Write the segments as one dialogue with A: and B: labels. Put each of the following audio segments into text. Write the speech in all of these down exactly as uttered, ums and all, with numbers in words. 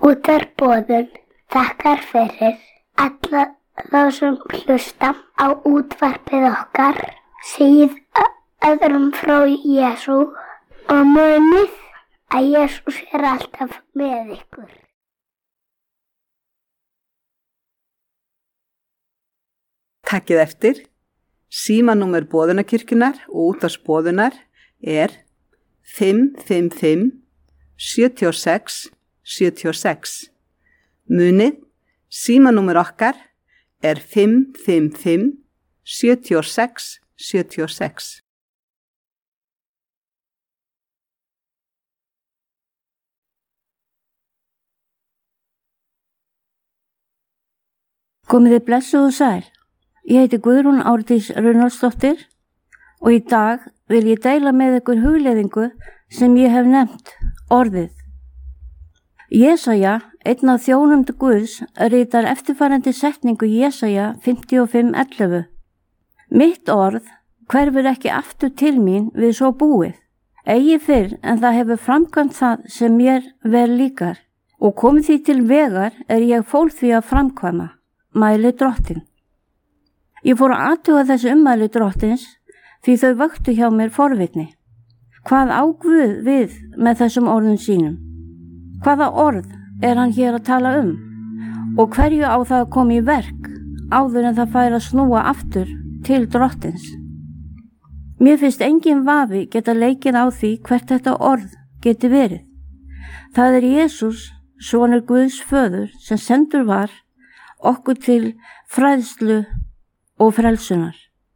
A: Útvarpsboðun þakkar fyrir alla þá sem hlusta á útvarpið okkar, segið öðrum frá Jesú og munið að Jesús er alltaf með ykkur.
B: Takkið eftir. Símanúmer boðunarkirkjunnar og útvarpsboðunar er fimm fimm fimm sjö sex sjö sex. Munið, símanúmer okkar er fimm fimm fimm sjö sex sjö sex.
C: Komið þið blessuð og sæl. Ég heiti Guðrún Árdís Runólfsdóttir og í dag vil ég deila með ykkur hugleiðingu sem ég hef nefnt orðið. Jesaja, einn af þjónum Guðs, ritar eftirfarandi setningu Jesaja fimmtíu og fimm ellefu. Mitt orð hverfur ekki aftur til mín við svo búið, eigi fyrr en það hefur framkvæmt það sem mér vel líkar, og komið því til vegar er ég fól því að framkvæma, mæli Drottinn. Ég fór að athuga þessi ummæli Drottins því þau vöktu hjá mér forvitni. Hvað á Guð við með þessum orðum sínum? Hvaða orð er hann hér að tala um? Og hverju á það að koma í verk áður en það fær að snúa aftur til Drottins? Mér finnst engin vafi geta leikið á því hvert þetta orð geti verið. Það er Jesús, sonur Guðs föður, sem sendur var okkur til fræðslu og frelsunar.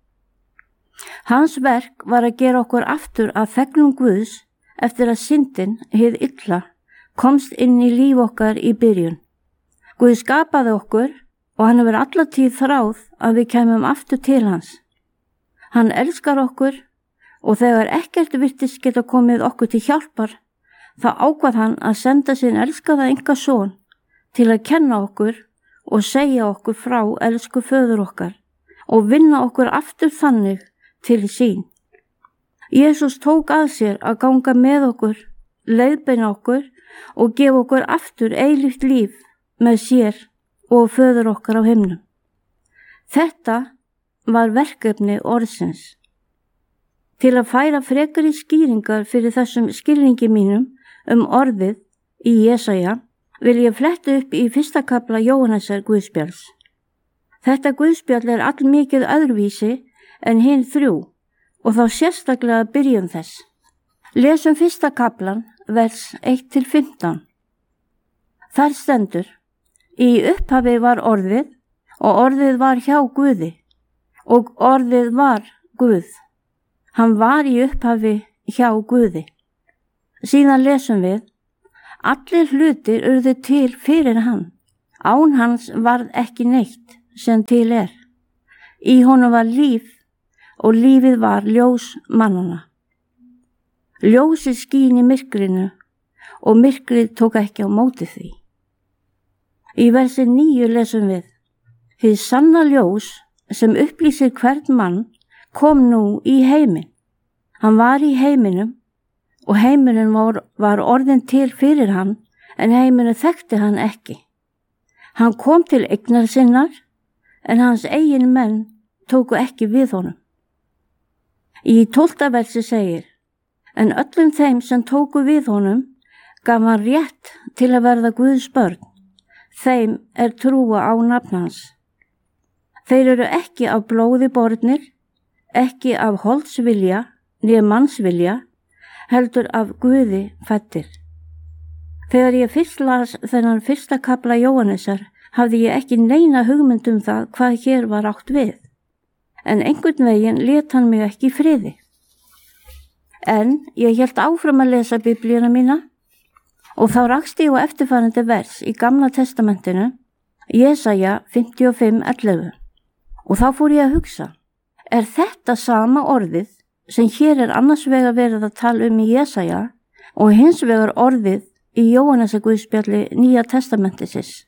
C: Hans verk var að gera okkur aftur að þegnum Guðs eftir að syndin, hið illa, komst inn í líf okkar í byrjun. Guð skapaði okkur og hann hefur alla tíð þráð að við kæmum aftur til hans. Hann elskar okkur og þegar ekkert virtist geta komið okkur til hjálpar, þá ákvað hann að senda sinn elskaða einkason til að kenna okkur og segja okkur frá elsku föður okkar og vinna okkur aftur þannig til sín. Jesús tók að sér að ganga með okkur, leiðbeina okkur og gefa okkur aftur eilíft líf með sér og föður okkar á himnum. Þetta var verkefni orðsins. Til að færa frekari skýringar fyrir þessum skilningi mínum um orðið í Jesaja vil ég fletta upp í fyrsta kafla Jóhannesar Guðspjalls. Þetta Guðspjall er allmikið öðruvísi en hinn þrjú og þá sérstaklega byrjun þess. Lesum fyrsta kaflan, vers eitt til fimmtán. Þar stendur: Í upphafi var orðið og orðið var hjá Guði og orðið var Guð. Hann var í upphafi hjá Guði. Síðan lesum við: Allir hlutir urðu til fyrir hann. Án hans varð ekki neitt sem til er. Í honum var líf og lífið var ljós mannanna. Ljósið skín í myrkrinu og myrkrið tók ekki á móti því. Í versi níu lesum við: Hið sanna ljós sem upplýsir hvern mann kom nú í heiminn. Hann var í heiminum og heimurinn var, var orðin til fyrir hann, en heimurinn þekkti hann ekki. Hann kom til eignar sinnar, en hans eigin menn tóku ekki við honum. Í tólfta versi segir: En öllum þeim sem tóku við honum gaf hann rétt til að verða Guðs börn, þeim er trúa á nafn hans. Þeir eru ekki af blóði bornir, ekki af holdsvilja né mannsvilja, heldur af Guði fæddir. Þegar ég fyrst las þennan fyrsta kafla Jóhannesar hafði ég ekki neina hugmynd um það hvað hér var átt við, en einhvern veginn lét hann mig ekki í friði. En ég hélt áfram að lesa biblíuna mína og þá rakst ég á eftirfarandi vers í Gamla testamentinu, Jesaja fimmtíu og fimm ellefu. Og þá fór ég að hugsa, er þetta sama orðið sem hér er annars vegar verið að tala um í Jesaja og hins vegar orðið í Jóhannesar Guðspjalli Nýja testamentisins?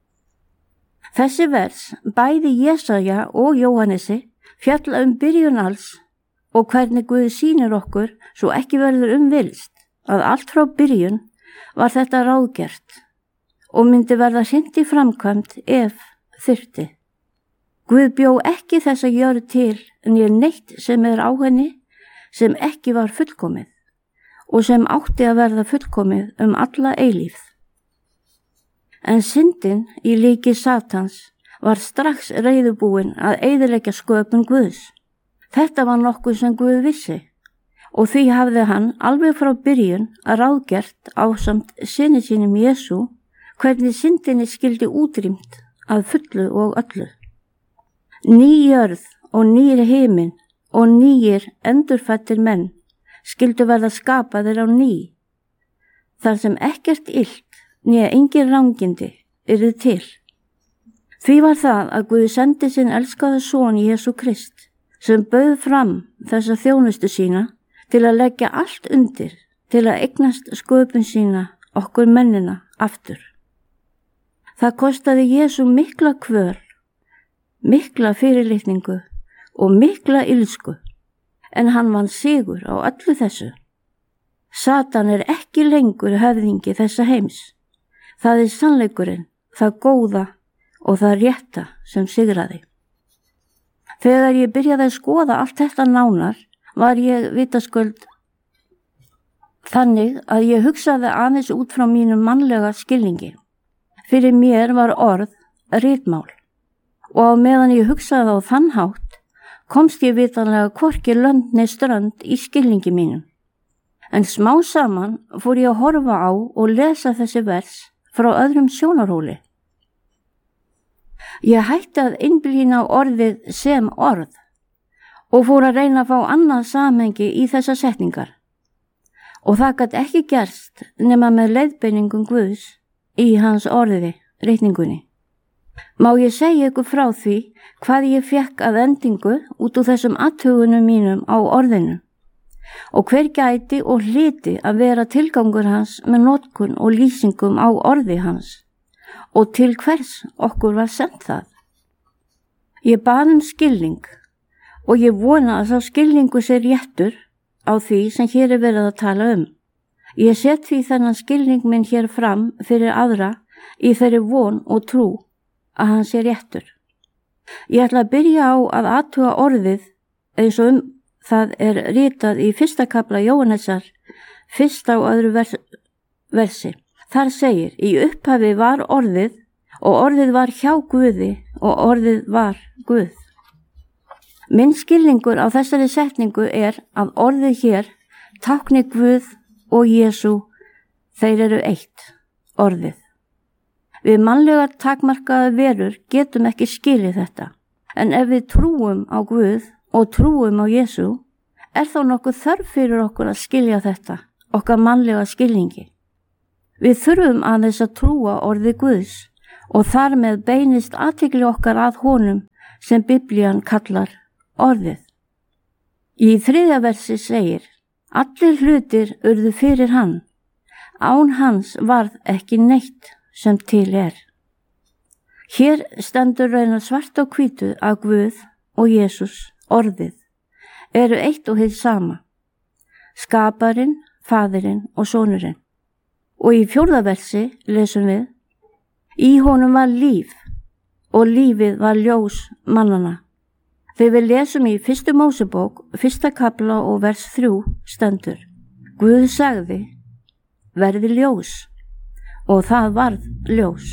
C: Þessi vers, bæði Jesaja og Jóhannesi, fjalla um byrjun alls og hvernig Guð sýnir okkur svo ekki verður um villst að allt frá byrjun var þetta ráðgert og myndi verða hrint í framkvæmt ef þyrfti. Guð bjó ekki þessa jörð til né neitt sem er á henni sem ekki var fullkomið og sem átti að verða fullkomið um alla eilífð. En syndin í líki Satans var strax reiðubúin að eyðileggja sköpun Guðs. Þetta var nokkuð sem Guð vissi og því hafði hann alveg frá byrjun að ráðgert ásamt syni sínum Jesú hvernig syndinni skyldi útrýmt að fullu og öllu. Ný jörð og nýr himinn og nýir endurfættir menn skyldu verða skapaðir á ný, þar sem ekkert illt né engin rangindi yrði til. Því var það að Guð sendi sinn elskaða son Jesú Krist sem bauð fram þessa þjónustu sína til að leggja allt undir til að eignast sköpun sína okkur mennina aftur. Það kostaði Jesú mikla kvöl, mikla fyrirlitningu og mikla ilsku, en hann vann sigur á öllu þessu. Satan er ekki lengur höfðingi þessa heims. Það er sannleikurinn, það góða og það rétta sem sigraði. Þegar ég byrjaði að skoða allt þetta nánar, var ég vitaskuld þannig að ég hugsaði aðeins út frá mínum mannlega skilningi. Fyrir mér var orð ritmál og á meðan ég hugsaði á þann hátt komst ég vitanlega hvorki lönd né strönd í skilningi mínum. En smá saman fór ég að horfa á og lesa þessi vers frá öðrum sjónarhóli. Ég hætti að innblína orðið sem orð og fór að reyna að fá annað samhengi í þessa setningar. Og það gat ekki gerst nema með leiðbeiningum Guðs í hans orði, ritningunni. Má ég segja ykkur frá því hvað ég fekk að endingu út úr þessum athugunum mínum á orðinu og hver gæti og hlyti að vera tilgangur hans með notkun og lýsingum á orði hans og til hvers okkur var sent það. Ég bað um skilning og ég vona að sá skilningu sé réttur á því sem hér er verið að tala um. Ég set því þennan skilning minn hér fram fyrir aðra í þeirri von og trú að hann sé réttur. Ég ætla að byrja á að athuga orðið eins og um það er ritað í fyrsta kafla Jóhannesar, fyrsta og öðru vers, versi. Þar segir, í upphafi var orðið og orðið var hjá Guði og orðið var Guð. Minn skilningur á þessari setningu er að orðið hér tákni Guð og Jesú, þeir eru eitt, orðið. Við mannlegar takmarkaða verur getum ekki skilið þetta, en ef við trúum á Guð og trúum á Jesú, er þá nokkuð þörf fyrir okkur að skilja þetta, okkar mannlega skilningi. Við þurfum aðeins að trúa orði Guðs og þar með beinist athygli okkar að honum sem Biblían kallar orðið. Í þriðja versi segir, allir hlutir urðu fyrir hann, án hans varð ekki neitt sem til er. Hér stendur raunar svart á hvítu að Guð og Jesús, orðið, eru eitt og hið sama, skaparinn, faðirinn og sonurinn. Og í fjórða versi lesum við, í honum var líf og lífið var ljós mannana. Þegar við lesum í fyrstu Mósebók, fyrsta kafla og vers þrjú stendur, Guð sagði, verði ljós, og það varð ljós.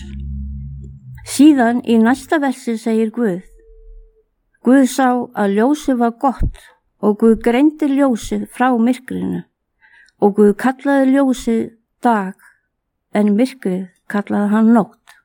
C: Síðan í næsta versi segir Guð, Guð sá að ljósið var gott og Guð greindi ljósið frá myrkrinu og Guð kallaði ljósið dag en myrkrið kallaði hann nótt.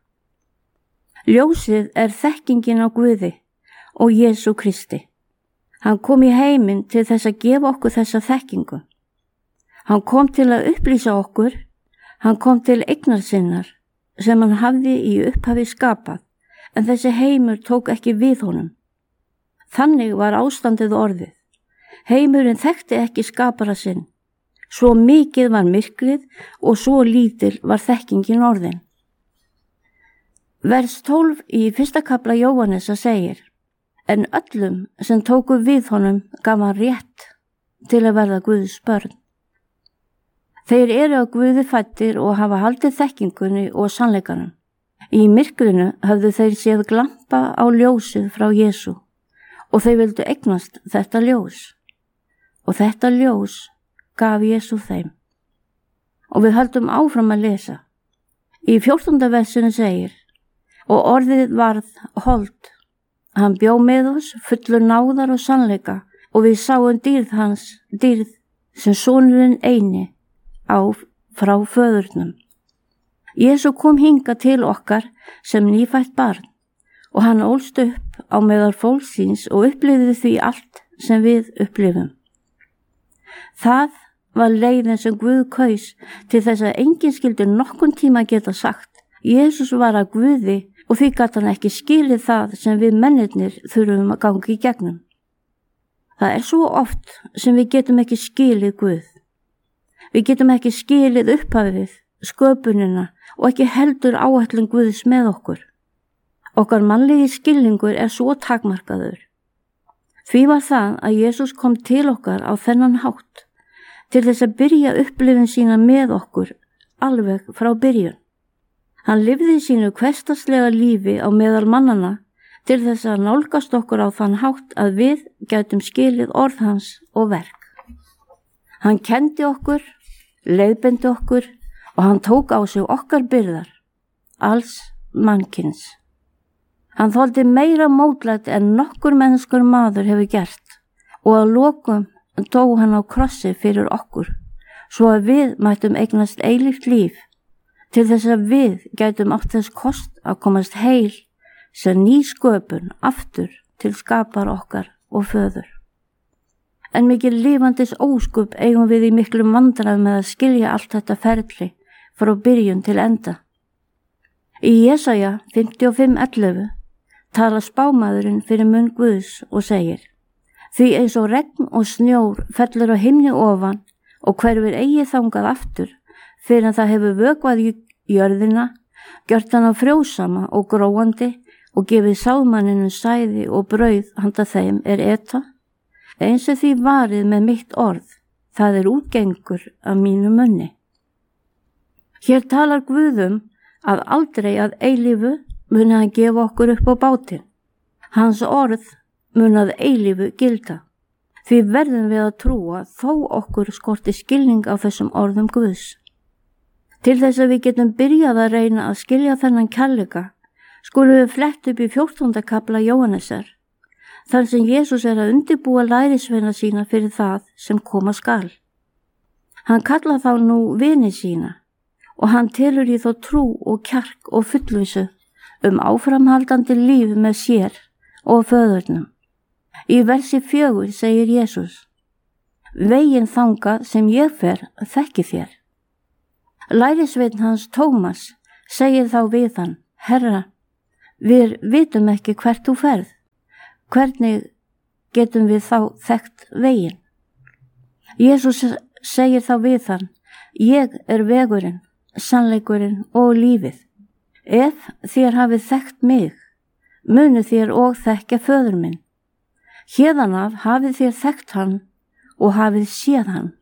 C: Ljósið er þekkingin á Guði og Jesú Kristi. Hann kom í heiminn til þess að gefa okkur þessa þekkingu. Hann kom til að upplýsa okkur, hann kom til eignar sinnar sem hann hafði í upphafi skapað, en þessi heimur tók ekki við honum. Þannig var ástandið orðið. Heimurinn þekkti ekki skapara sinn. Svo mikið var myrkrið og svo lítil var þekkingin orðin. Vers tólf í fyrsta kafla Jóhannesa segir, en öllum sem tóku við honum gaf hann rétt til að verða Guðs börn. Þeir eru á Guði fæddir og hafa haldið þekkingunni og sannleikanum. Í myrkrinu höfðu þeir séð glampa á ljósið frá Jesú og þeir vildu eignast þetta ljós. Og þetta ljós gaf Jesú þeim. Og við höldum áfram að lesa. Í fjórtánda versinu segir: og orðið varð hold. Hann bjó með oss fullur náðar og sannleika og við sáum dýrð hans, dýrð sem sonurinn eini á frá föðurnum. Jesú kom hinga til okkar sem nýfætt barn og hann ólst upp á meðal fólksins og upplifði því allt sem við upplifum. Það var leiðin sem Guð kaus til þess að enginn skyldi nokkun tíma geta sagt: Jesús var að Guði og því gat hann ekki skilið það sem við mennirnir þurfum að ganga í gegnum. Það er svo oft sem við getum ekki skilið Guð. Við getum ekki skilið upphafið, sköpunina og ekki heldur áætlun Guðs með okkur. Okkar mannlegi skilningur er svo takmarkaður. Því var það að Jesús kom til okkar á þennan hátt til þess að byrja upplifun sína með okkur alveg frá byrjun. Hann lifði sínu hversdagslega lífi á meðal mannana til þess að nálgast okkur á þann hátt að við gætum skilið orð hans og verk. Hann kendi okkur, leiðbeindi okkur og hann tók á sig okkar byrðar, alls mannkyns. Hann þoldi meira mótlæti en nokkur mennskur maður hefur gert og að lokum dó hann á krossi fyrir okkur, svo að við mættum eignast eilíft líf, til þess að við gætum átt þess kost að komast heil sem ný sköpun aftur til skapar okkar og föður. En mikil lifandis óskup eigum við í miklum vandræðum með að skilja allt þetta ferli frá byrjun til enda. Í Jesaja fimmtíu og fimm ellefu talar spámaðurinn fyrir munn Guðs og segir: því eins og regn og snjór fellur á himni ofan og hverfur eigi þangað aftur fyrir að það hefur vökvað í jörðina, gjört hana frjósama og gróandi og gefið sáðmanninum sæði og brauð handa þeim er eta, eins og því varið með mitt orð, það er útgengur af mínu munni. Hér talar Guðum að aldrei að eilífu muni hann gefa okkur upp á bátinn. Hans orð mun að eilífu gilda. Því verðum við að trúa þó okkur skorti skilning á þessum orðum Guðs. Til þess að við getum byrjað að reyna að skilja þennan kærleika, skulum við flett upp í fjórtánda kafla Jóhannesar, þar sem Jesús er að undirbúa lærisveina sína fyrir það sem koma skal. Hann kalla þá nú vini sína og hann telur í þó trú og kjark og fullvissu um áframhaldandi líf með sér og föðurnum. Í versi fjögur segir Jesús: veginn þangað sem ég fer þekki þér. Lærisveinn hans Tómas segir þá við hann: Herra, við vitum ekki hvert þú ferð. Hvernig getum við þá þekkt veginn? Jesús segir þá við hann: ég er vegurinn, sannleikurinn og lífið. Ef þér hafið þekkt mig, munu þér og þekkja föður minn. Héðan af hafið þér þekkt hann og hafið séð hann.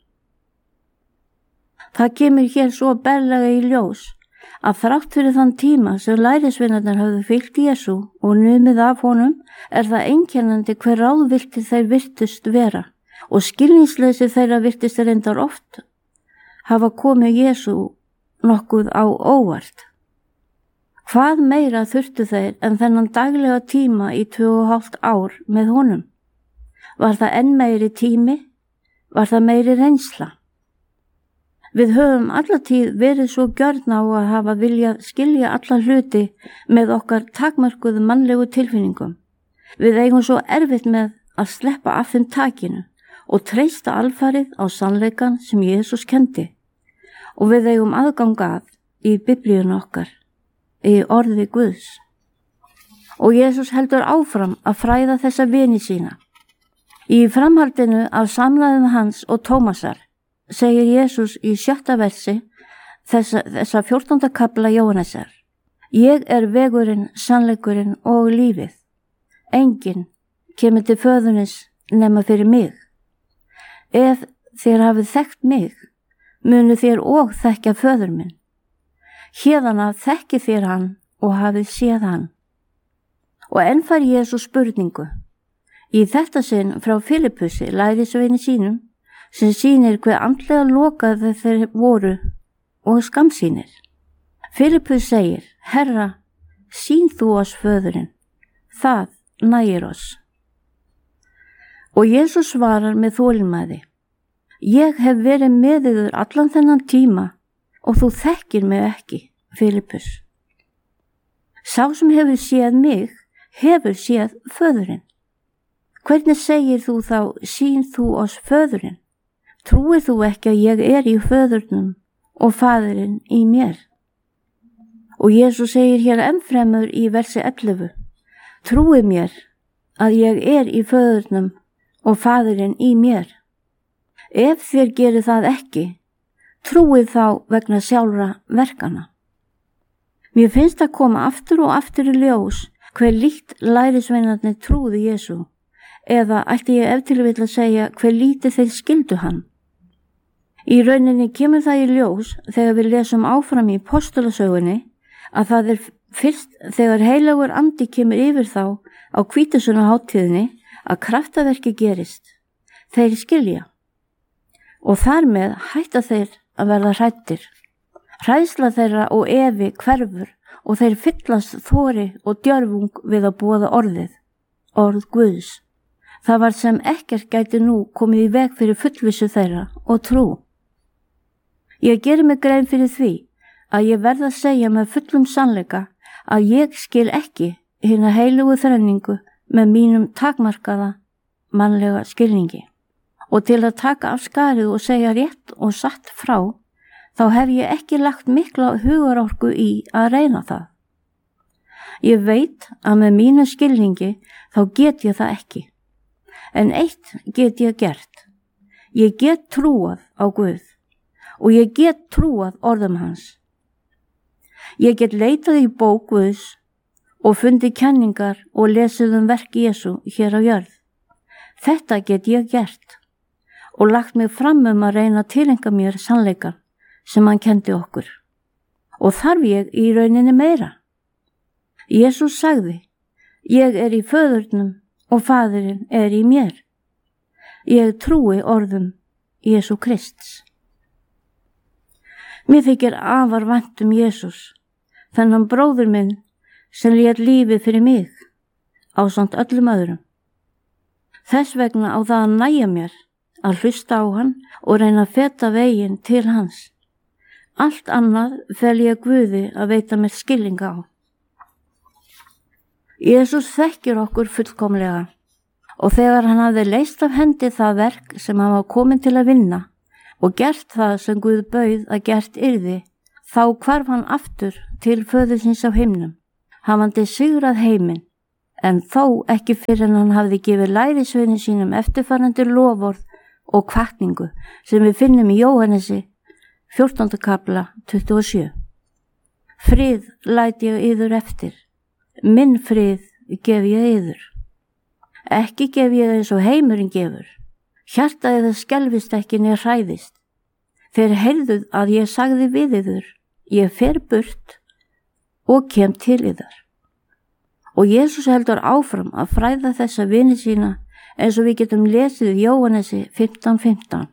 C: Það kemur hér svo berlega í ljós að þrátt fyrir þann tíma sem lærisveinarnir höfðu fylgt Jesú og numið af honum er það einkennandi hver ráðvilltir þeir virtust vera og skilningsleysi þeirra virtist reyndar oft hafa komið Jesú nokkuð á óvart. Hvað meira þurftu þeir en þennan daglega tíma í tvö og hálft ár með honum? Var það enn meiri tími? Var það meiri reynsla? Við höfum allatíð verið svo gjörn á að hafa viljað skilja alla hluti með okkar takmörkuðu mannlegu tilfinningum. Við eigum svo erfitt með að sleppa af þeim takinu og treysta alfarið á sannleikan sem Jesús kendi. Og við eigum aðgang að í biblíun okkar, í orði Guðs. Og Jesús heldur áfram að fræða þessa vini sína. Í framhaldinu af samræðum hans og Tómasar segir Jesús í sjötta versi þessa, þessa fjórtánda kafla Jóhannesar: ég er vegurinn, sannleikurinn og lífið. Enginn kemur til föðunis nema fyrir mig. Ef þér hafið þekkt mig, munu þér og þekkja föður minn. Héðan af þekki þér hann og hafið séð hann. Og enn fær Jesús spurningu. Í þetta sinn frá Filippusi, lærisveini sínum, sem sýnir hve andlega lokaði þeir voru og skammsýnir. Filippus segir, Herra, sýn þú oss föðurinn, það nægir oss. Og Jesús svarar með þolinmæði, ég hef verið með yður allan þennan tíma og þú þekkir mig ekki, Filippus. Sá sem hefur séð mig, hefur séð föðurinn. Hvernig segir þú þá, sýn þú oss föðurinn? Trúir þú ekki að ég er í föðurnum og faðurinn í mér? Og Jesús segir hér ennfremur í versi ellefu, trúið mér að ég er í föðurnum og faðurinn í mér. Ef þér gerir það ekki, trúið þá vegna sjálfra verkana. Mér finnst að koma aftur og aftur í ljós hver líkt lærisveinarnir trúðu Jesú, eða ætti ég ef til vill að segja hver lítið þeir skildu hann. Í rauninni kemur það í ljós þegar við lesum áfram í postulasögunni að það er fyrst þegar heilagur andi kemur yfir þá á hvítasunnuhátíðinni að kraftaverki gerist. Þeir skilja og þar með hætta þeir að verða hræddir. Hræðsla þeirra og efi hverfur og þeir fyllast þori og djörfung við að boða orðið, orð Guðs. Það var sem ekkert gæti nú komið í veg fyrir fullvissu þeirra og trú. Ég geri mig grein fyrir því að ég verð að segja með fullum sannleika að ég skil ekki hina heilugu þrenningu með mínum takmarkaða mannlega skilningi. Og til að taka af skarið og segja rétt og satt frá, þá hef ég ekki lagt mikla hugarorku í að reyna það. Ég veit að með mínu skilningi þá get ég það ekki. En eitt get ég gert. Ég get trúað á Guð og ég get trúað orðum hans. Ég get leitað í bók Guðs og fundið kenningar og lesið um verk Jesú hér á jörð. Þetta get ég gert og lagt mig fram um að reyna að tileinka mér sannleikan sem hann kendi okkur. Og þarf ég í rauninni meira. Jesús sagði, ég er í föðurnum og faðurinn er í mér. Ég trúi orðum Jesú Krists. Mér þykir afar vænt um Jesús, þennan bróður minn sem lét lífið fyrir mig, ásamt öllum öðrum. Þess vegna á það að nægja mér að hlusta á hann og reyna að feta veginn til hans. Allt annað fel ég Guði að veita mér skilninga á. Jesús þekkir okkur fullkomlega og þegar hann hafði leyst af hendi það verk sem hann var komin til að vinna og gert það sem Guð bauð að gert yrði, þá hvarf hann aftur til föðursins á himnum, hafandi sigrað heiminn, en þó ekki fyrir en hann hafði gefið lærisveini sínum eftirfarandi loforð og hvatningu sem við finnum í Jóhannesi fjórtánda kapla tuttugu og sjö. Frið læt ég yður eftir, minn frið gef ég yður. Ekki gef ég eins og heimurinn gefur. Hjartaði það skelfist ekki né hræðist. Þeir heyrðuð að ég sagði við yður, ég fer burt og kem til yður. Og Jesús heldur áfram að fræða þessa vini sína eins og við getum lesið í Jóhannesi fimmtán fimmtán.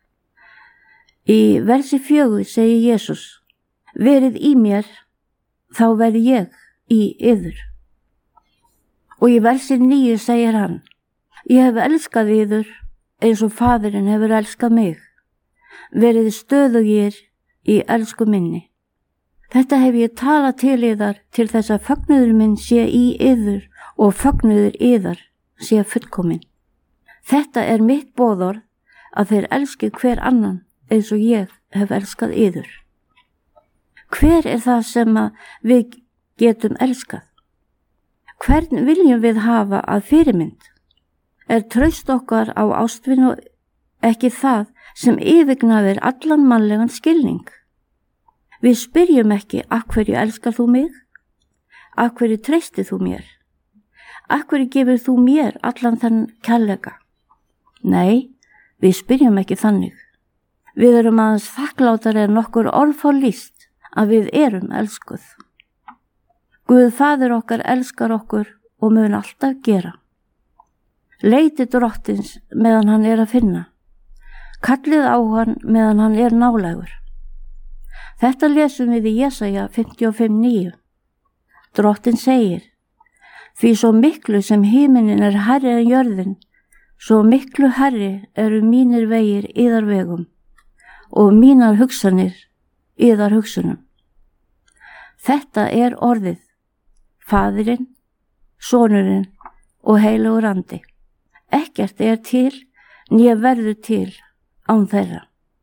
C: Í versi fjögur segir Jesús, verið í mér, þá verð ég í yður. Og í versi níu segir hann, ég hef elskað yður eins og faðirinn hefur elskað mig. Verið stöðugir í elsku minni. Þetta hef ég talað til yðar til þess að fögnuður minn sé í yður og fögnuður yðar sé fullkominn. Þetta er mitt boðorð að þeir elski hver annan eins og ég hef elskað yður. Hver er það sem við getum elskað? Hvern viljum við hafa að fyrirmynd? Er traust okkar á ástvinu ekki það sem yfirgnæfir allan mannlegan skilning? Við spyrjum ekki, af hverju elskar þú mig? Af hverju treystir þú mér? Af hverju gefur þú mér allan þann kærleika? Nei, við spyrjum ekki þannig. Við erum aðeins þakklátari en nokkur orð fá lýst að við erum elskuð. Guð Faðir okkar elskar okkur og mun alltaf gera. Leitið drottins meðan hann er að finna. Kallið á hann meðan hann er nálægur. Þetta lesum við í Jesaja fimmtíu og fimm níu. Drottin segir: Því svo miklu sem himinin er hærri en jörðin, svo miklu hærri eru mínir vegir yðar vegum og mínar hugsanir yðar hugsunum. Þetta er orðið, Faðirinn, Sonurinn og Heilagur Andi. Ekkert er til, né verður til án þeirra.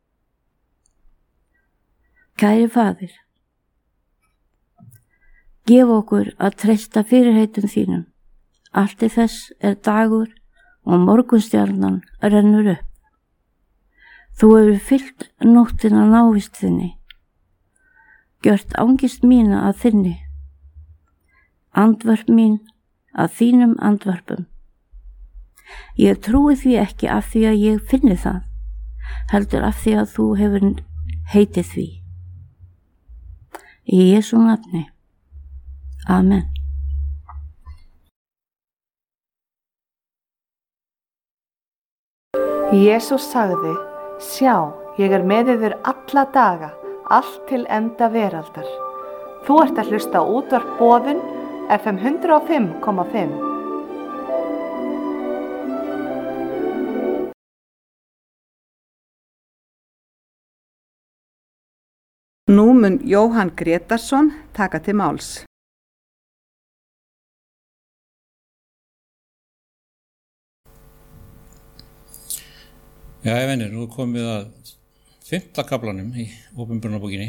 C: Kæri Faðir, gef okkur að treysta fyrirheitum þínum. Allt í þess er dagur og morgunstjarnan rennur upp. Þú hefur fyllt nóttina návist þinni, gjört angist mína að þinni, andvörp mín að þínum andvörpum. Ég trúi því ekki af því að ég finni það, heldur af því að þú hefur heitið því. Í Jesú nafni. Amen.
D: Jesús sagði: Sjá, ég er með yður alla daga, allt til enda veraldar. Þú ert að hlusta á útvarp Boðun, F M hundrað og fimm komma fimm.
B: Nú mun Jóhann Grétarsson taka til máls.
E: Já, ég venir, nú komum við að fimmta kaflanum í Opinberunarbókinni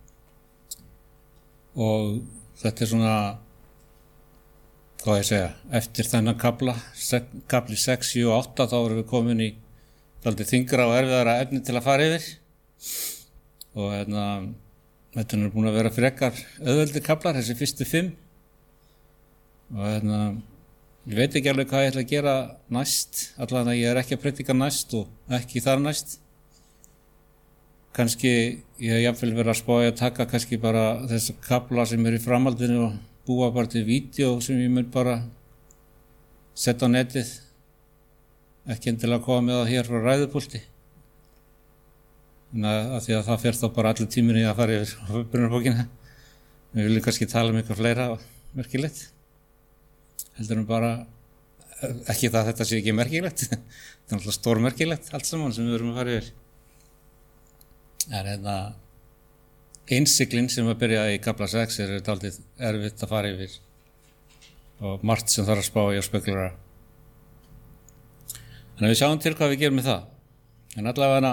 E: og þetta er svona, hvað ég segja, eftir þennan kafla, kafli sex, sjö og átta, þá erum við komin í dálítið þyngra og erfiðara efni til að fara yfir og hérna, þetta er búin að vera frekar auðveldir kaflar, þessi fyrstu fimm og hérna, ég veit ekki alveg hvað ég ætla að gera næst, allavega ég er ekki að predika næst og ekki þar næst. Kannski ég hef jafnvel verið að spája að taka kannski bara þessa kafla sem er í framhaldinu og búa bara til vídeo sem ég mun bara setja á netið, ekki endilega að koma með það hér frá ræðupúlti. Þannig að, að því að það fer þá bara allir tíminn í að fara yfir Opinberunarbókina. Við viljum kannski tala um eitthvað fleira og merkilegt. Heldur við bara, ekki það að þetta sé ekki merkilegt, þetta er náttúrulega stórmerkilegt allt saman sem við verum að fara yfir. Það er hérna innsiglin sem að byrja í kafla sex er dálítið erfitt að fara yfir og margt sem þarf að spá í og speklara. Þannig að við sjáum til hvað við gerum með það. En allavega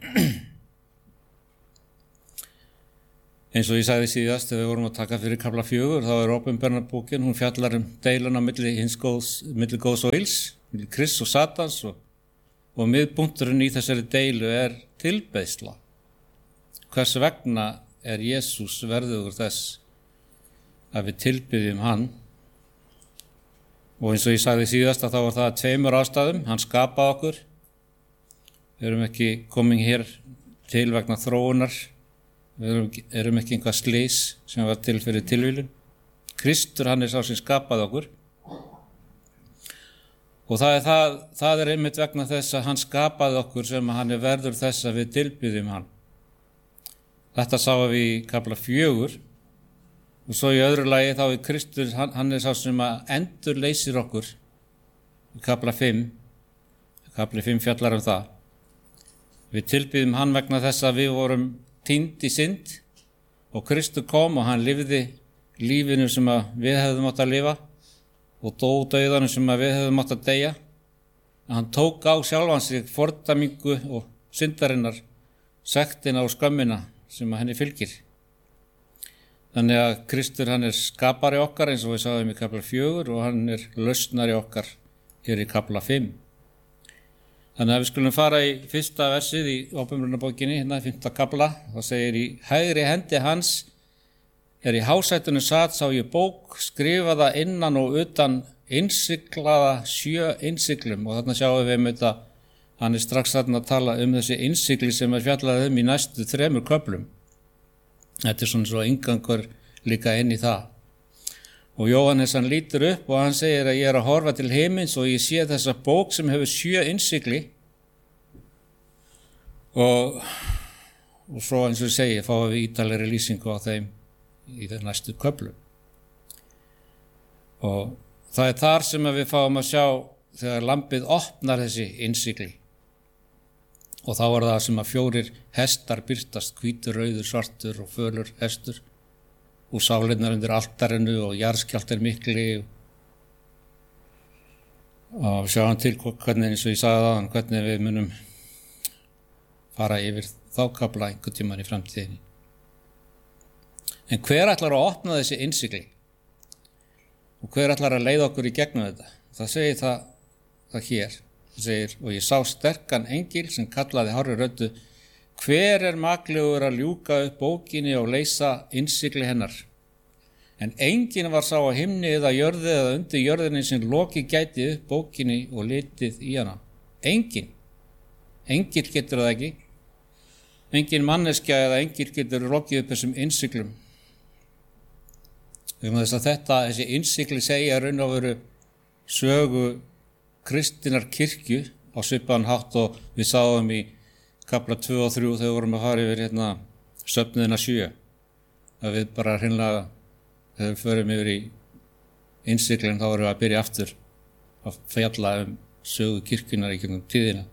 E: eins og ég sagði síðast þegar við vorum að taka fyrir kafla fjögur, þá er Opinberunarbókin, hún fjallar um deiluna milli hins góðs, milli góðs og ills, milli Krists og Satans og, og miðpunkturinn í þessari deilu er tilbeiðsla. Hvers vegna er Jesús verðugur þess að við tilbiðjum hann? Og eins og ég sagði síðast að þá var það að tveimur ástæðum, hann skapaði okkur. Við erum ekki komin hér til vegna þróunar. Við erum, erum ekki einhvað slys sem var til fyrir tilvílun. Kristur, hann er sá sem skapaði okkur. Og það er, það, það er einmitt vegna þess að hann skapaði okkur sem hann er verður þess að við tilbiðjum hann. Þetta sáum við í kafla fjögur og svo í öðru lagi þá er Kristur, hann, hann er sá sem að endur leysir okkur í kafla fimm. Kafli fimm fjallar um það. Við tilbiðjum hann vegna þess að við vorum týnd í synd og Kristur kom og hann lifði lífinu sem að við hefðum átt að lifa og dó dauðanum sem að við hefðum átt að deyja. Hann tók á sjálfan sig fordæmingu og syndarinnar, sektina og skömmina sem að henni fylgir. Þannig að Kristur, hann er skapari okkar eins og við sáum í kafla fjögur og hann er lausnari okkar hér í kafla fimm. Þannig að við skulum fara í fyrsta versið í Opinberunarbókinni, hérna í fimmta kafla. Það segir: í hægri hendi hans er í hásætinu sat sá ég bók, skrifaða innan og utan innsiglaða sjö innsiglum. Og þarna sjáum við um þetta hann er strax þarna að tala um þessi innsigli sem er fjallað um í næstu þremur köflum. Þetta er svona svo inngangur líka inn í það. Og Jóhannes hann lítur upp og hann segir að ég er að horfa til himins og ég sé þessa bók sem hefur sjö innsigli og, og svo eins og ég segi fáum við ítalegri lýsingu á þeim í þeim næstu köflum. Og það er þar sem við fáum að sjá þegar lambið opnar þessi innsigli. Og þá er það sem að fjórir hestar birtast, hvítur, rauður, svartur og fölur hestur og sálinnar undir altarinu og jarðskjálftar mikli og sjáum til hvernig, eins og ég sagði það, hvernig við munum fara yfir þá kafla einhvern tímann í framtíðinni. En hver ætlar að opna þessi innsigli? Og hver ætlar að leiða okkur í gegnum þetta? Það segir það, það hér. Það segir, og ég sá sterkan engil sem kallaði hárri röddu, hver er maklegur að ljúka upp bókinni og leysa innsigli hennar? En enginn var sá á himni eða jörði eða undir jörðinni sem loki gæti upp bókinni og litið í hana. Enginn. Engil getur það ekki. Enginn manneskja eða engil getur lokið upp þessum innsiglum. Um þess að þetta, þessi innsigli segja raun og veru sögu kristinnar kirkju á svipaðan hátt og við sáum í kapla tvö og þrjú þegar við vorum að fara yfir hérna söfnuðina sjö. Að við bara hreinlega, þegar við förum yfir í innsiglinn, þá vorum við að byrja aftur að fjalla um sögu kirkjunnar í gegnum tíðina.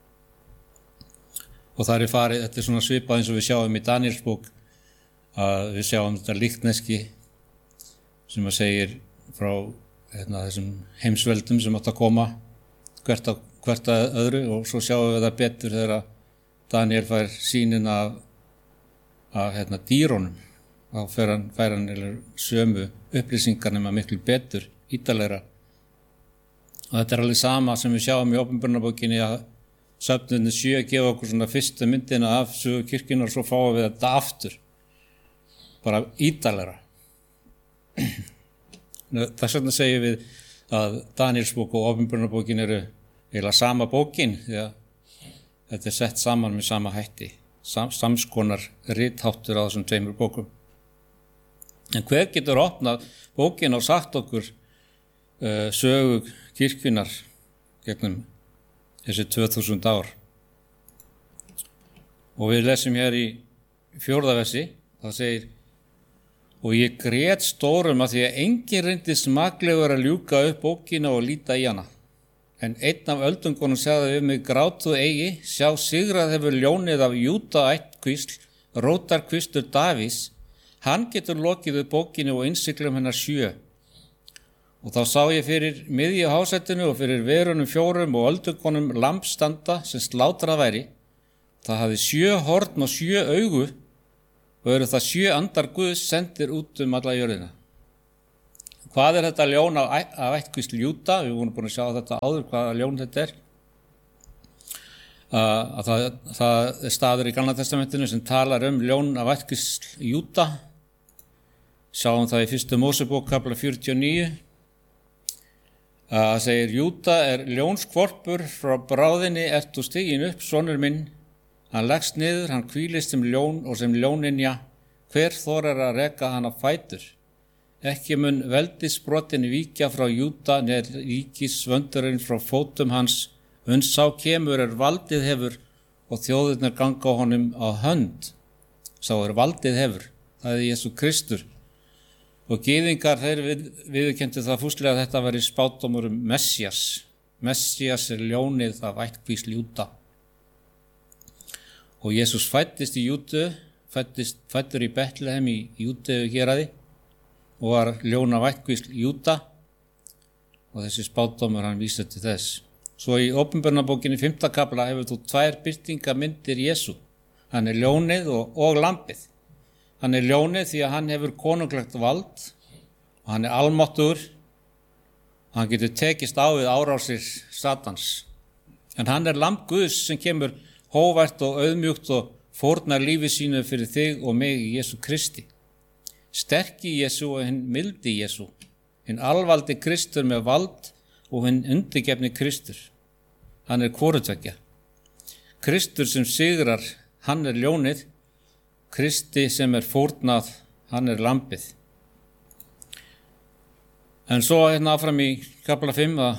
E: Og það er farið, þetta er svona svipað eins og við sjáum í Daníelsbók, að við sjáum þetta líkneski sem að segir frá hérna, þessum heimsveldum sem átt að koma hvert að, hvert að öðru og svo sjáum við það betur þegar Daniel fær sýnin af, af hérna, dýrónum. Þá fær hann, fær hann sömu upplýsingar nema miklu betur, ítarlegra. Og þetta er alveg sama sem við sjáum í Opinberunarbókinni að söfnuðin sjö gefa okkur svona fyrstu myndina af sögu kirkjunnar og svo fáum við þetta aftur. Bara ítarlegra. Þess vegna segjum við að Daníelsbók og Opinberunarbókin eru eiginlega sama bókin því að þetta er sett saman með sama hætti, Sam, samskonar ritháttur á þessum tveimur bókum. En hver getur opnað bókin og sagt okkur uh, sögu kirkjunnar gegnum þessi tvö þúsund ár? Og við lesum hér í fjórða versi, það segir: og ég grét stórum að því að enginn reyndist maklegur að ljúka upp bókina og líta í hana. En einn af öldungunum sagði við mig: grátu eigi, sjá sigrað hefur ljónið af Júda ættkvísl, rótarkvistur Davís, hann getur lokið upp bókinu og innsiglum hennar sjö. Og þá sá ég fyrir miðju hásættinu og fyrir verunum fjórum og öldungunum lamb standa sem slátrað væri. Það hafði sjö horn og sjö augu og eru það sjö andar Guðs sendir út um alla jörðina. Hvað er þetta ljón af, af ættkvísl Júda? Við vorum búin að sjá þetta áður, hvaða ljón þetta er. Uh, að það, það er staður í Gamla testamentinu sem talar um ljón af ættkvísl Júda. Sjáum það í fyrstu Mósebók kafla fjörutíu og níu. Það uh, segir: Júda er ljónskvorpur, frá bráðinni ert þú stiginn upp, sonur minn. Hann leggst niður, hann hvílist sem ljón og sem ljóninja, hver þorar að reka hann á fætur? Ekki mun veldisbrotin víkja frá Júda, neð ríkisvöndurinn frá fótum hans, uns sá kemur er valdið hefur og þjóðirnar ganga á honum á hönd. Sá er valdið hefur, það er Jesú Kristur. Og gyðingar þeir við, viðurkenndu það fúslega að þetta væri spádómur um Messías. Messías er ljónið af ættkvísl Júda. Og Jesús fættist í Júdu, fættist, fættur í Betlehem í Júdeu héraði og var ljón af ættkvísl Júda og þessi spádómur hann vísar til þess. Svo í Opinberunarbókinni fimmta kafla hefur þú tvær birtingamyndir Jesú. Hann er ljónið og, og lambið. Hann er ljónið því að hann hefur konunglegt vald og hann er almáttugur og hann getur tekist á við árásir Satans. En hann er lamb Guðs sem kemur hóvært og auðmjúkt og fórnar lífi sínu fyrir þig og mig í Jesú Kristi. Sterki Jesú og hinn mildi Jesú, hinn alvaldi Kristur með vald og hinn undirgefni Kristur. Hann er hvorutveggja, Kristur sem sigrar, hann er ljónið, Kristi sem er fórnað, hann er lambið. En svo hérna áfram í kapla fimm að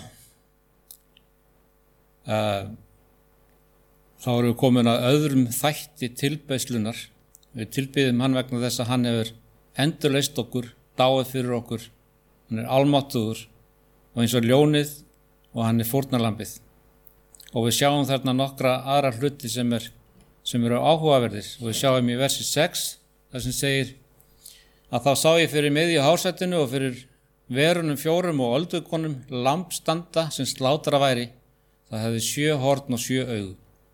E: uh, þá erum við komin að öðrum þætti tilbeiðslunar. Við tilbiðum hann vegna þess að hann hefur endurleist okkur, dáið fyrir okkur, hann er almáttugur og eins og ljónið og hann er fórnarlambið. Og við sjáum þarna nokkra aðra hluti sem, er, sem eru áhugaverðir og við sjáum í versi sex þar sem segir að þá sá ég fyrir miðju hásætinu og fyrir verunum fjórum og öldukonum lamb standa sem slátra væri, það hefði sjö horn og sjö augu.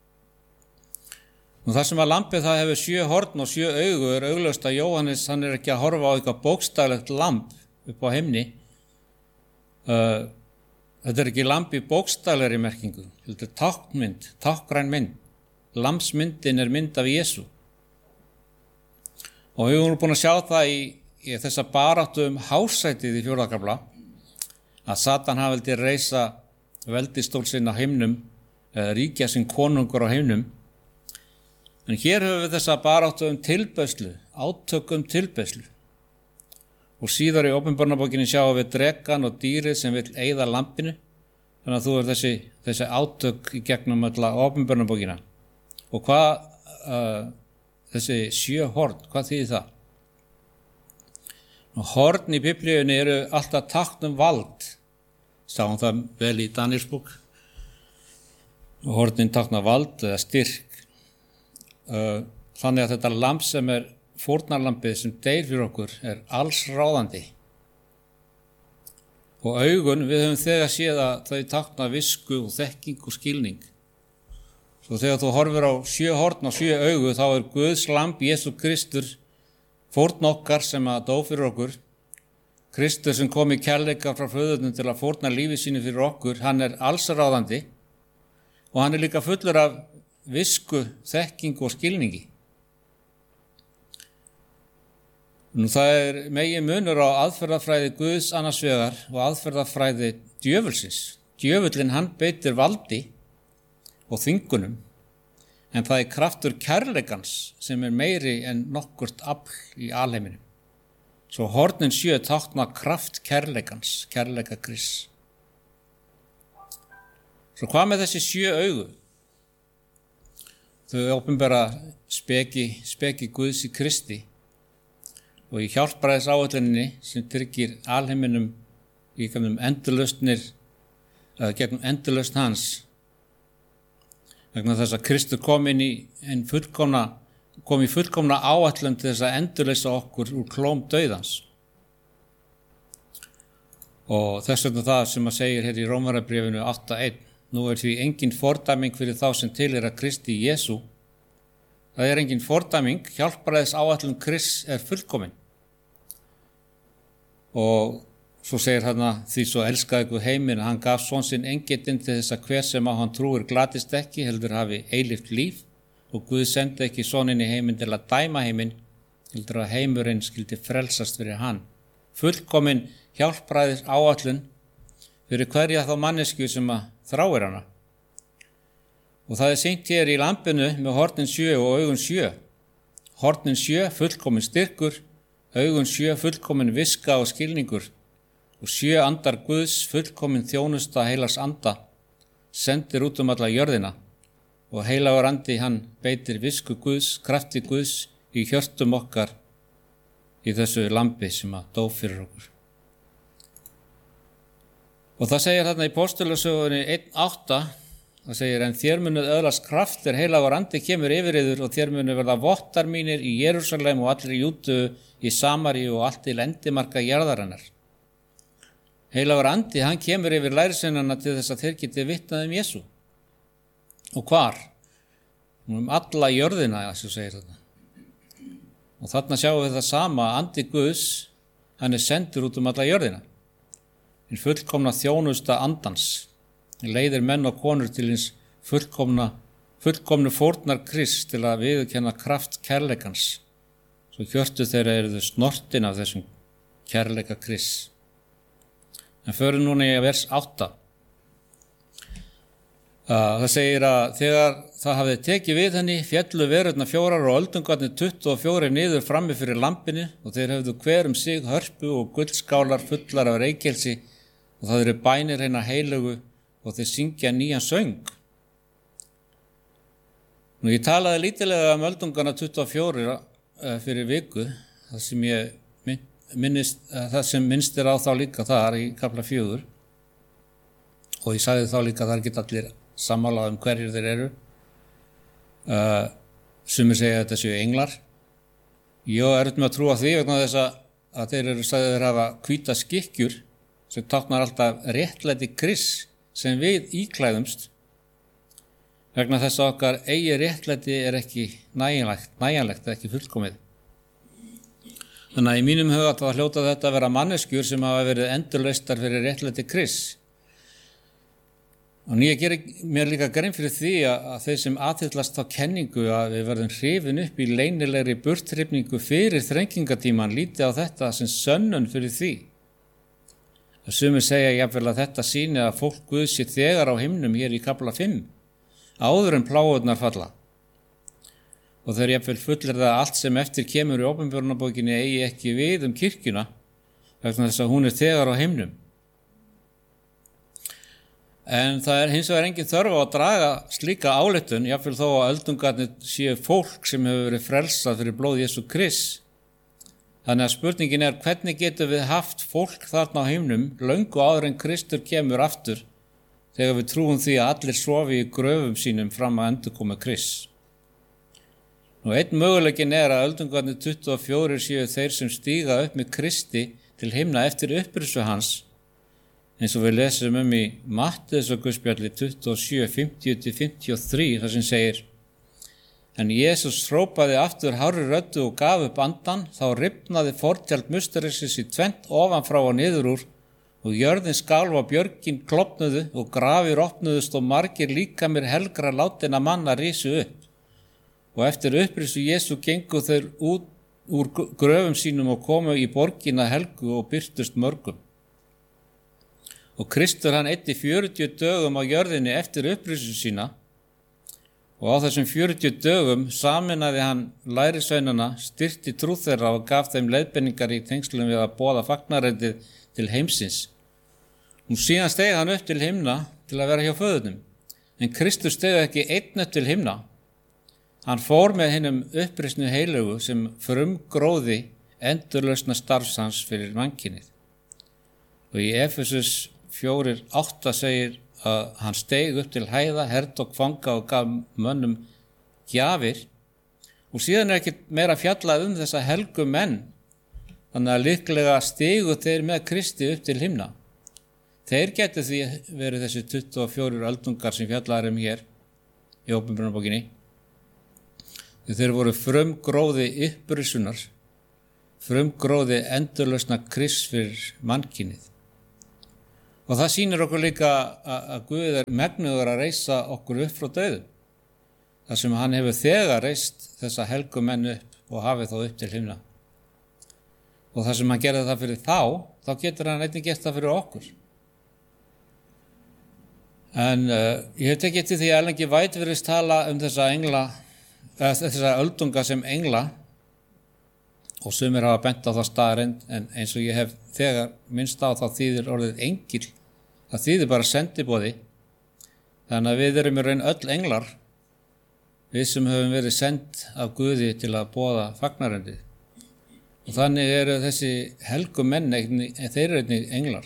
E: Og það sem að lambið það hefur sjö horn og sjö augu er augljóst að Jóhannes hann er ekki að horfa á eitthvað bókstaflegt lamb upp á himni. Uh, þetta er ekki lamb í bókstaflegri merkingu, þetta er táknmynd, tákgræn mynd. Lambsmyndin er mynd af Jesú. Og við vorum búin að sjá það í, í þessa baráttu um hásætið í fjórða kafla að Satan hafi vildi reisa veldistól sinn á himnum, eða ríkja sinn konungur á himnum. En hér höfum við þessa baráttu um tilbeiðslu, átök um tilbeiðslu. Og síðar í Åpenbarnarbókinni sjáum við drekann og dýrið sem vill eyða lambinu. Þannig að þú er þessi, þessi átök í gegnum alla Åpenbarnarbókina. Og hvað, uh, þessi sjö horn, hvað þýðir það? Og horn í Biblíunni eru alltaf tákn um vald. Sáum það vel í Daníelsbók. Og hornin tákna vald eða styrk. Þannig að þetta lamb sem er fórnarlambið sem deyr fyrir okkur er allsráðandi. Og augun, við höfum þegar séð að þau tákna visku og þekking og skilning. Svo þegar þú horfir á sjö horn og sjö augu þá er Guðs lamb Jesú Kristur fórn okkar sem að dó fyrir okkur. Kristur sem kom í kærleika frá föðurnum til að fórna lífi sínu fyrir okkur, hann er allsráðandi og hann er líka fullur af visku, þekkingu og skilningi. Nú það er megin munur á aðferðafræði Guðs annars vegar og aðferðafræði djöfulsins. Djöfullinn hann beitir valdi og þvingunum, en það er kraftur kærleikans sem er meiri en nokkurt afl í alheiminum. Svo hornin sjö tákna kraft kærleikans, kærleika Krists. Svo hvað með þessi sjö augu? Þau opinbera speki, speki Guðs í Kristi og í hjálpræðis áætluninni sem tryggir alheiminum í gegnum endurlausnir, eða gegnum endurlausn hans. Vegna þess að Kristur kom inn í en fullkomna, kom í fullkomna áætlun til þess að endurlausa okkur úr klóm dauðans. Og þess vegna það sem að segir hér í Rómarbréfinu átta eitt. Nú er því engin fordæming fyrir þá sem tilheyra Kristi Jesú. Það er engin fordæming, hjálpræðis áætlun Krists er fullkomin. Og svo segir hann að því svo elskaði Guð heiminn að hann gaf son sinn engitinn til þess að hver sem á hann trúir glatist ekki, heldur hafi eilíft líf, og Guð sendi ekki soninn í heiminn til að dæma heiminn, heldur að heimurinn skyldi frelsast fyrir hann. Fullkomin hjálpræðis áætlun fyrir hverja þá mannesku sem að þráir hana. Og það er sýnt hér í lambinu með hornin sjö og augun sjö. Hornin sjö, fullkomin styrkur, augun sjö, fullkomin viska og skilningur, og sjö andar Guðs, fullkomin þjónusta heilags anda, sendir út um alla jörðina, og heilagur andi hann beitir visku Guðs, krafti Guðs í hjörtum okkar í þessu lambi sem að dó fyrir okkur. Og það segir þarna í Póstulasögunni einn átta, það segir, en þér munuð öðlast kraft er heilagur andi kemur yfir yður og þér munuð verða vottar mínir í Jerúsalem og allir í Júdu, í Samaríu og allt til endimarka jarðarinnar. Heilagur andi, hann kemur yfir lærisveinana til þess að þeir geti vitnað um Jesú. Og hvar? Um alla jörðina, þessu segir þetta. Og þarna sjáum við það sama, andi Guðs, hann er sendur út um alla jörðina. En fullkomna þjónusta andans, leiðir menn og konur til hins fullkomna, fullkomnu fórnar Krists til að viðurkenna kraft kærleikans. Svo hjörtu þeirra eru þau snortin af þessum kærleika Krists. En förum núna í vers átta. Það segir að þegar það hafði tekið við henni, fjallu verurnar fjórar og öldungarnir tuttugu og fjórir niður frammi fyrir lampinu og þeir höfðu hver um sig hörpu og guldskálar fullar af reykelsi og það eru bænir hennar heilugu og þeir syngja nýjan söng. Nú ég talaði lítilega um öldungarna tuttugu og fjórir fyrir viku, það sem ég minnist, það sem minnst er á þá líka þar í kapla fjögur og ég sagði þá líka að það er ekki allir sammála um hverjir þeir eru. Uh, sumir segja að þetta séu englar. Ég er með að trúa því vegna þess að þeir eru sagðir hafa hvíta skikkjur sem táknar alltaf réttlæti Krists sem við íklæðumst vegna þess að okkar eigi réttlæti er ekki nægjanlegt, nægjanlegt ekki fullkomið. Þannig að í mínum huga þá hljóta þetta að vera manneskjur sem hafa verið endurlaustar fyrir réttlæti Krists. Og ég gerir mér líka grein fyrir því að, að þeir sem aðhyllast þá kenningu að við verðum hrifin upp í leynilegri burthrifningu fyrir þrengingatíman líti á þetta sem sönnun fyrir því. Það sumir segja jafnvel að þetta sýni að fólk Guðs sé þegar á himnum hér í kapla fimm, áður en plágurnar falla. Og þeir jafnvel fullir það allt sem eftir kemur í Opinberunarbókinni eigi ekki við um kirkjuna, vegna þess að hún er þegar á himnum. En það er hins vegar engin þörf á að draga slíka ályktun, jafnvel þó að öldungarnir séu fólk sem hefur verið frelsað fyrir blóð Jesú Krists. Þannig að spurningin er hvernig getum við haft fólk þarna á himnum löngu áður en Kristur kemur aftur þegar við trúum því að allir sofi í gröfum sínum fram að endurkomu Krists. Nú einn möguleikin er að öldungarnir tuttugu og fjórir séu þeir sem stíga upp með Kristi til himna eftir upprisu hans, eins og við lesum um í Matteusarguðspjalli tuttugu og sjö, fimmtíu til fimmtíu og þrjú, þar sem segir: En Jesús hrópaði aftur hárri röddu og gaf upp andan, þá rifnaði fortjald musterisins í tvennt ofanfrá og niður úr, og jörðin skalf og björgin klofnuðu og grafir opnuðust og margir líkamir helgra látinna manna risu upp. Og eftir upprisu Jesú gengu þeir út úr gröfum sínum og komu í borgina helgu og birtust mörgum. Og Kristur hann eyddi fjörutíu dögum á jörðinni eftir upprisu sína og á þessum fjörutíu dögum saminaði hann lærisveinana, styrkti trú þeirra og gaf þeim leiðbeiningar í tengslum við að boða fagnarættið til heimsins. Nú síðan steig hann upp til himna til að vera hjá föðurnum, en Kristur steig ekki einn upp til himna. Hann fór með hinum upprisnu heilugu sem frumgróði endurlausna starfs hans fyrir mannkynið. Og í Efesus fjórir átta segir að hann steig upp til hæða, hertók fanga og gaf mönnum gjafir. Og síðan er ekki meira fjallað um þessa helgu menn, þannig að líklega stigu þeir með Kristi upp til himna. Þeir geti því verið þessi tuttugu og fjórir öldungar sem fjallaðar um hér í Opinberunarbókinni. Þeir voru frumgróði upprisunar, frumgróði endurlausna Krists fyrir mannkynið. Og það sýnir okkur líka að Guð er megnuður að reisa okkur upp frá dauðum, þar sem hann hefur þegar reist þessa helgu menn upp og hafið þá upp til himna. Og þar sem hann gerði það fyrir þá, þá getur hann einnig gert það fyrir okkur. En uh, ég hef tekið til því að Ellen G. White virðist tala um þessa engla, eða þessa öldunga sem engla, og sumir hafa bent á það staðreynd, en eins og ég hef þegar minnst á þá þýðir orðið engil, það þýðir bara sendiboði, þannig að við erum í raun öll englar, við sem höfum verið send af Guði til að boða fagnarættið. Og þannig eru þessi helgu menn, þeir eru einnig englar.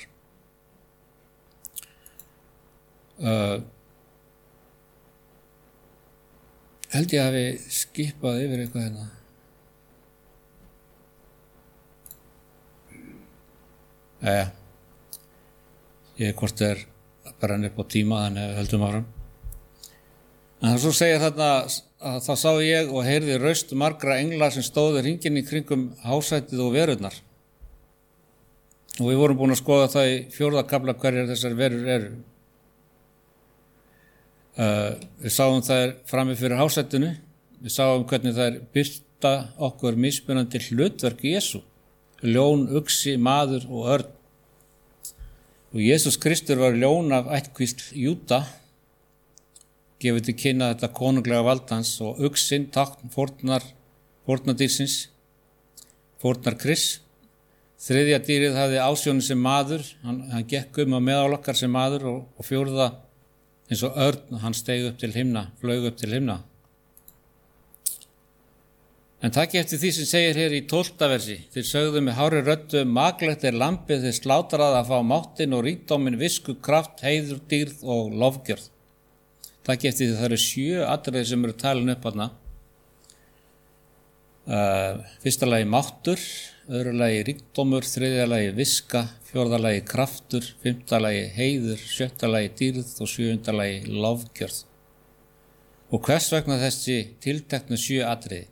E: Uh, held ég að við skipað yfir eitthvað hérna. Eða, ég er hvort er bara henni upp á tíma, þannig að við höldum áfram. En svo segir þarna að þá sá ég og heyrði raust margra englar sem stóðu hringinn í kringum hásætið og verurnar. Og við vorum búin að skoða það í fjórða kafla hverjar þessar verur eru. Uh, við sáum þær frammi fyrir hásætinu, við sáum hvernig þær birta okkur mismunandi hlutverk Jesú, ljón, uxi, maður og örn. Og Jesús Kristur var ljón af ættkvísl Júda gefur til kynna þetta konunglega valdans og uxinn, tákn fórnar, fórnardýrsins, fórnar Krists. Þriðja dýrið hafði ásjónu sem maður, hann, hann gekk um á meðal okkar sem maður og, og fjórða eins og örn, hann steig upp til himna, flaug upp til himna. En takk eftir því sem segir hér í tólfta versi, þeir sögðu með hári röddu, maglegt er lambið þeir slátrað að fá máttinn og ríkdóminn, visku, kraft, heiður, dýrð og lofgjörð. Takk eftir því það eru sjö atriði sem eru talin upp þarna. Uh, fyrsta lagi máttur, öðru lagi ríkdómur, þriðja lagi viska, fjórða lagi kraftur, fimmta lagi heiður, sjötta lagi dýrð og sjöunda lagi lofgjörð. Og hvers vegna þessi tilteknu sjö atriði?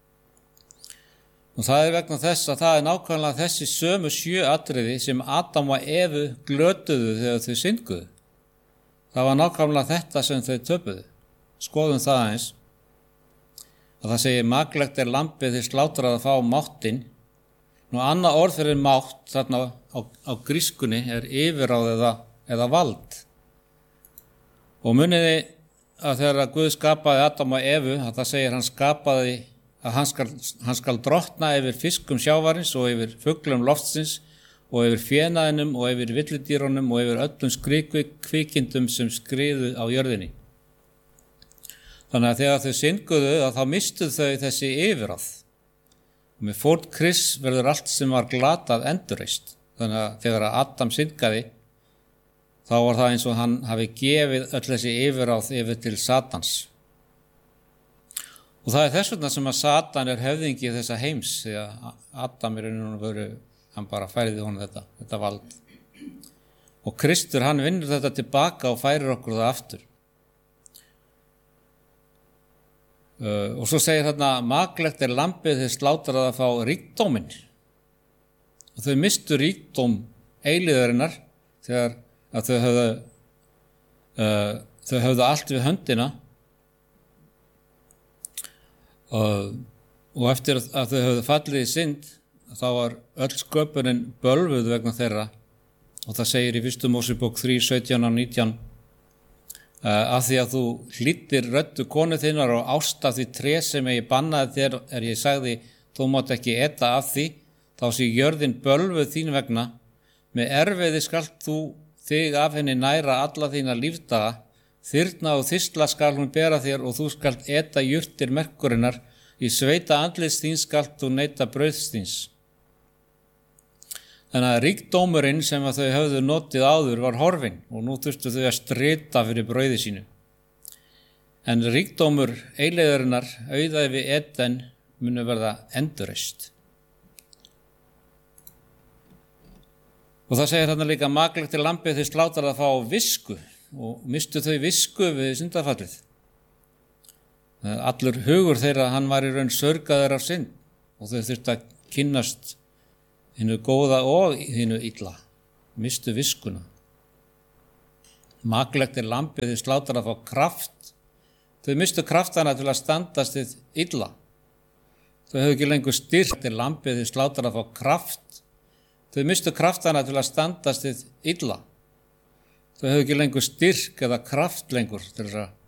E: Og það er vegna þess að það er nákvæmlega þessi sömu sjö atriði sem Adam og Evu glötuðu þegar þau synguðu. Það var nákvæmlega þetta sem þau töpuðu. Skoðum það eins. Að það segir maglegt er lambið þeir slátrað að fá máttinn. Nú annað orð fyrir mátt þarna á, á grískunni er yfirráð eða, eða vald. Og muniði að þegar Guð skapaði Adam og Evu, að það segir hann skapaði að hann skal, hann skal drottna yfir fiskum sjávarins og yfir fuglum loftsins og yfir fénaðinum og yfir villidýrunum og yfir öllum skriðkvikindum sem skriðu á jörðinni. Þannig að þegar þau synguðu að þá mistuð þau þessi yfirráð. Og með fórn Krists verður allt sem var glatað endurreist. Þannig að þegar Adam syngaði þá var það eins og hann hafi gefið öll þessi yfirráð yfir til Satans. Og það er þess vegna sem að Satan er höfðingi þessa heims, því að Adam er einhvern veginn, hann bara færiði honum þetta, þetta vald. Og Kristur, hann vinnur þetta tilbaka og færir okkur það aftur. Uh, og svo segir þarna, maglegt er lambið þeir slátrað að fá ríkdóminn. Og þau mistu ríkdóm eilíðarinnar þegar að þau höfðu, uh, þau höfðu allt við höndina. Og, og eftir að þau höfðu fallið í synd þá var öll sköpunin bölvuð vegna þeirra og það segir í fyrstu Mósebók þrjú, sautján og nítján uh, að því að þú hlýddir röddu konu þinnar og ást af því tré sem ég bannaði þér er ég sagði þú mátt ekki eta af því þá sé jörðin bölvuð þín vegna með erfiði skalt þú þig af henni næra alla þína lífdaga. Þyrna og þysla skal hún bera þér og þú skalt eta jurtir merkurinnar, í sveita andlits þín skalt þú neyta brauðs þíns. Þannig að ríkdómurinn sem að þau höfðu notið áður var horfinn og nú þurftu þau að strita fyrir brauði sínu. En ríkdómur eilíðarinnar, auðæfi við Eden, munu verða endurreist. Og það segir þarna líka maglegt er lambið þeir slátrað að fá visku. Og mistu þau visku við syndafallið. Allur hugur þeirra, hann var í raun sörgaður af synd og þau þurftu að kynnast hinu góða og hinu illa. Mistu viskuna. Maglegt er lambið þeir slátrað að fá kraft. Þau mistu kraftana til að standast þið illa. Þau höfðu ekki lengur styrk til lambið þeir slátrað að fá kraft. Þau mistu kraftana til að standast þið illa. Þau höfðu ekki lengur styrk eða kraft lengur til þess að